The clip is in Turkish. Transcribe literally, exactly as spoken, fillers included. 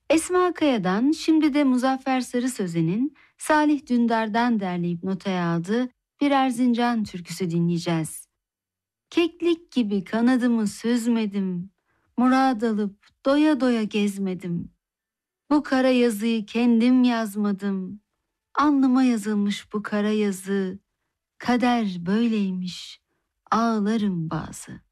Esma Kaya'dan, şimdi de Muzaffer Sarı Sözen'in Salih Dündar'dan derleyip notaya aldığı bir Erzincan türküsü dinleyeceğiz. Keklik gibi kanadımı süzmedim, murad alıp doya doya gezmedim. Bu kara yazıyı kendim yazmadım, alnıma yazılmış bu kara yazı, kader böyleymiş, ağlarım bazı.